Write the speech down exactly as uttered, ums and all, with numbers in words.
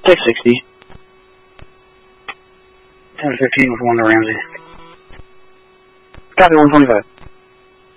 Take sixty. ten fifteen with one to Ramsey. Copy one twenty-five.